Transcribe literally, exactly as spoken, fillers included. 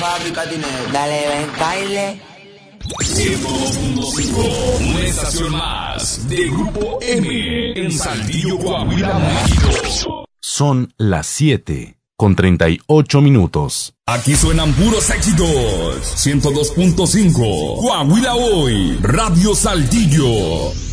Fábrica dinero. Dale, ven, baile. ciento dos punto cinco, una estación más de Grupo M en Saltillo, Coahuila, México. Son las siete con treinta y ocho minutos. Aquí suenan puros éxitos. ciento dos punto cinco, Coahuila Hoy, Radio Saltillo.